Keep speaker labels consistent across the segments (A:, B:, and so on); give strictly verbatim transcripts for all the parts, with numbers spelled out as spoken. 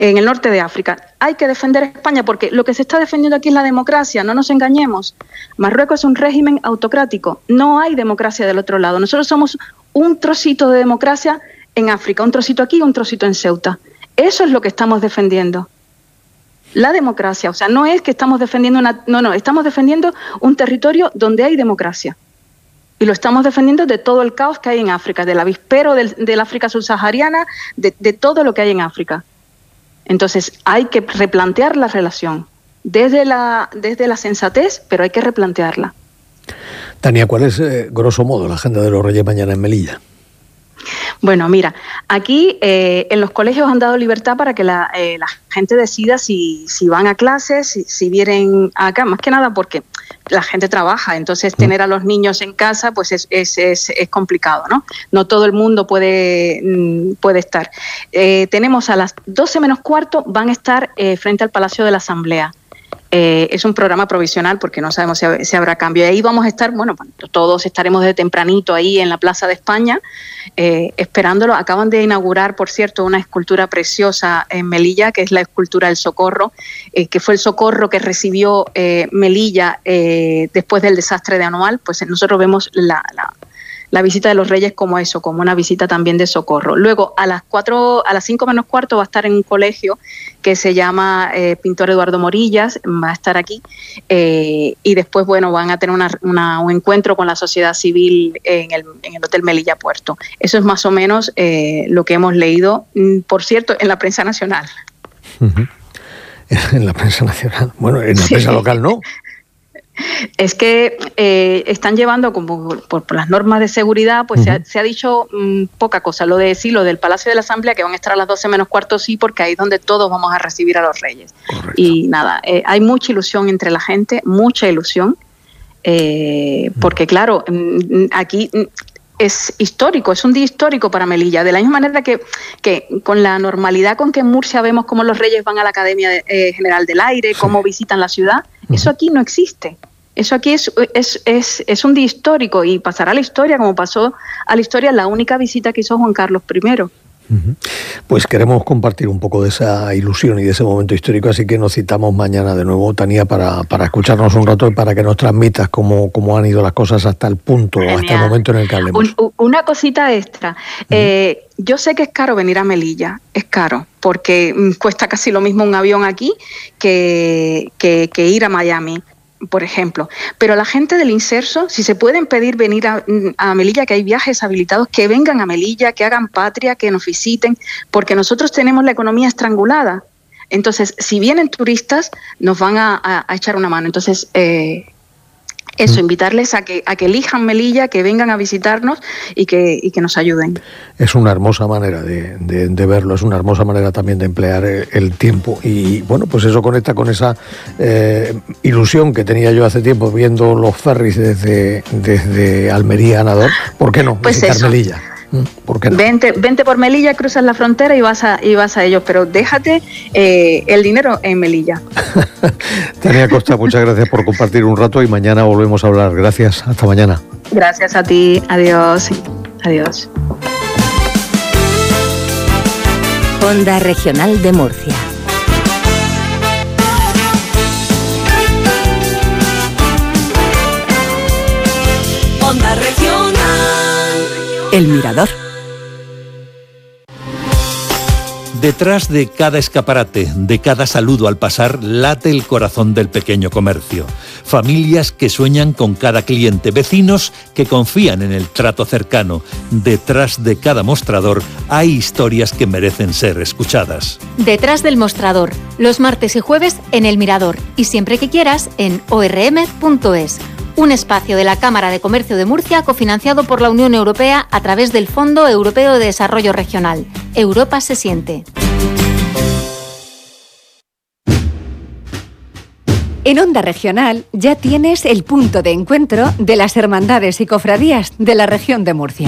A: en el norte de África. Hay que defender a España porque lo que se está defendiendo aquí es la democracia, no nos engañemos. Marruecos es un régimen autocrático, no hay democracia del otro lado. Nosotros somos un trocito de democracia en África, un trocito aquí y un trocito en Ceuta. Eso es lo que estamos defendiendo. La democracia, o sea, no es que estamos defendiendo una... No, no, estamos defendiendo un territorio donde hay democracia. Y lo estamos defendiendo de todo el caos que hay en África, del avispero del, del África subsahariana, de, de todo lo que hay en África. Entonces, hay que replantear la relación desde la, desde la sensatez, pero hay que replantearla.
B: Tania, ¿cuál es, eh, grosso modo, la agenda de los Reyes mañana en Melilla?
A: Bueno, mira, aquí eh, en los colegios han dado libertad para que la, eh, la gente decida si, si van a clases, si, si vienen acá, más que nada porque la gente trabaja, entonces tener a los niños en casa pues es, es, es, es complicado, ¿no? No todo el mundo puede, puede estar. Eh, tenemos a las doce menos cuarto, van a estar eh, frente al Palacio de la Asamblea. Eh, es un programa provisional porque no sabemos si, si habrá cambio. Y ahí vamos a estar, bueno, todos estaremos de tempranito ahí en la Plaza de España eh, esperándolo. Acaban de inaugurar, por cierto, una escultura preciosa en Melilla, que es la escultura del Socorro, eh, que fue el socorro que recibió eh, Melilla eh, después del desastre de Anual. Pues nosotros vemos la... la la visita de los Reyes como eso, como una visita también de socorro. Luego, a las cuatro, a las cinco menos cuarto va a estar en un colegio que se llama eh, Pintor Eduardo Morillas, va a estar aquí, eh, y después, bueno, van a tener una, una, un encuentro con la sociedad civil en el, en el Hotel Melilla Puerto. Eso es más o menos eh, lo que hemos leído, por cierto, en la prensa nacional.
B: Uh-huh. En la prensa nacional. Bueno, en la
A: sí.
B: prensa local no.
A: Es que eh, están llevando, como por, por las normas de seguridad, pues uh-huh. se, ha, se ha dicho mmm, poca cosa. Lo de sí, lo del Palacio de la Asamblea, que van a estar a las doce menos cuarto, sí, porque ahí es donde todos vamos a recibir a los Reyes. Correcto. Y nada, eh, hay mucha ilusión entre la gente, mucha ilusión, eh, porque claro, aquí es histórico, es un día histórico para Melilla, de la misma manera que, que con la normalidad con que en Murcia vemos cómo los Reyes van a la Academia de, eh, General del Aire, sí. cómo visitan la ciudad, uh-huh. eso aquí no existe. Eso aquí es, es, es, es un día histórico y pasará a la historia como pasó a la historia la única visita que hizo Juan Carlos primero.
B: Uh-huh. Pues queremos compartir un poco de esa ilusión y de ese momento histórico, así que nos citamos mañana de nuevo, Tania, para, para escucharnos un rato y para que nos transmitas cómo, cómo han ido las cosas hasta el punto, Genial. hasta el momento en el que hablemos.
A: Un, una cosita extra. Uh-huh. Eh, yo sé que es caro venir a Melilla, es caro, porque cuesta casi lo mismo un avión aquí que, que, que ir a Miami, por ejemplo. Pero la gente del Inserso, si se pueden pedir venir a, a Melilla, que hay viajes habilitados, que vengan a Melilla, que hagan patria, que nos visiten, porque nosotros tenemos la economía estrangulada. Entonces, si vienen turistas, nos van a, a, a echar una mano. Entonces, eh, eso, invitarles a que, a que elijan Melilla, que vengan a visitarnos y que, y que nos ayuden.
B: Es una hermosa manera de, de, de verlo, es una hermosa manera también de emplear el, el tiempo. Y bueno, pues eso conecta con esa eh, ilusión que tenía yo hace tiempo viendo los ferries desde, desde Almería a Nador. ¿Por qué no
A: pues
B: visitar
A: eso.
B: Melilla? ¿Por qué no?
A: Vente, vente por Melilla, cruzas la frontera y vas a, y vas a ellos, pero déjate eh, el dinero en Melilla.
B: Tania Costa, muchas gracias por compartir un rato y mañana volvemos a hablar. Gracias, hasta mañana.
A: Gracias a ti, adiós. Adiós.
C: Onda Regional de Murcia.
D: Onda Regional.
C: El Mirador.
E: Detrás de cada escaparate, de cada saludo al pasar, late el corazón del pequeño comercio. Familias que sueñan con cada cliente, vecinos que confían en el trato cercano. Detrás de cada mostrador hay historias que merecen ser escuchadas.
F: Detrás del mostrador, los martes y jueves en El Mirador y siempre que quieras en o r m punto es. Un espacio de la Cámara de Comercio de Murcia cofinanciado por la Unión Europea a través del Fondo Europeo de Desarrollo Regional. Europa se siente.
C: En Onda Regional ya tienes el punto de encuentro de las hermandades y cofradías de la región de Murcia.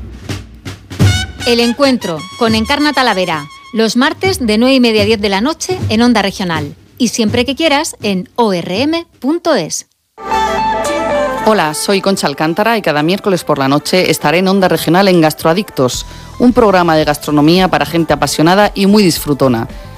F: El encuentro con Encarna Talavera, los martes de nueve y media a diez de la noche en Onda Regional y siempre que quieras en o r m punto es.
G: Hola, soy Concha Alcántara y cada miércoles por la noche estaré en Onda Regional en Gastroadictos, un programa de gastronomía para gente apasionada y muy disfrutona.